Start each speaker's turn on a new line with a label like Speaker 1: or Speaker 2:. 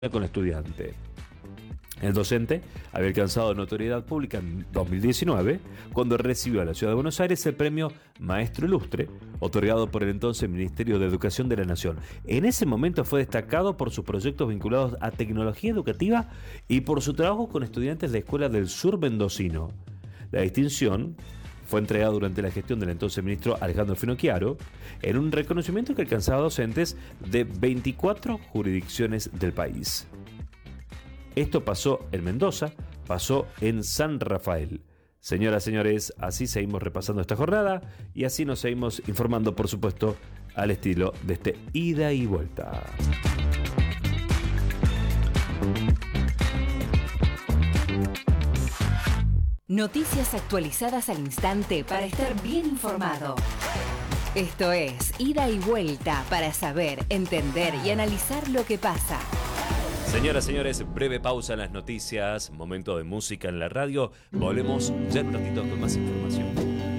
Speaker 1: con estudiante. El docente había alcanzado notoriedad pública en 2019 cuando recibió a la Ciudad de Buenos Aires el premio Maestro Ilustre, otorgado por el entonces Ministerio de Educación de la Nación. En ese momento fue destacado por sus proyectos vinculados a tecnología educativa y por su trabajo con estudiantes de Escuela del Sur Mendocino. La distinción fue entregada durante la gestión del entonces ministro Alejandro Finocchiaro en un reconocimiento que alcanzaba docentes de 24 jurisdicciones del país. Esto pasó en Mendoza, pasó en San Rafael. Señoras, señores, así seguimos repasando esta jornada y así nos seguimos informando, por supuesto, al estilo de este ida y vuelta.
Speaker 2: Noticias actualizadas al instante para estar bien informado. Esto es Ida y Vuelta para saber, entender y analizar lo que pasa.
Speaker 1: Señoras, señores, breve pausa en las noticias, momento de música en la radio. Volvemos ya en un ratito con más información.